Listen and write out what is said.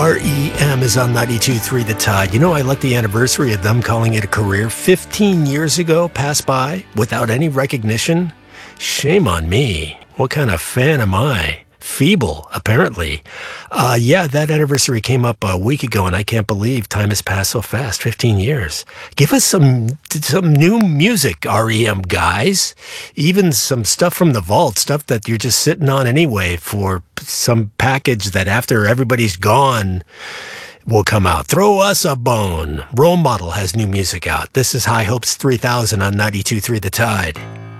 REM is on 92.3 The Tide. You know, I like the anniversary of them calling it a career. 15 years ago passed by without any recognition. Shame on me. What kind of fan am I? Feeble, apparently. Yeah, that anniversary came up a week ago, and I can't believe time has passed so fast. 15 years. Give us some new music, REM guys. Even some stuff from the vault, stuff that you're just sitting on anyway for some package that after everybody's gone will come out. Throw us a bone. Role Model has new music out. This is High Hopes 3000 on 92.3 The Tide.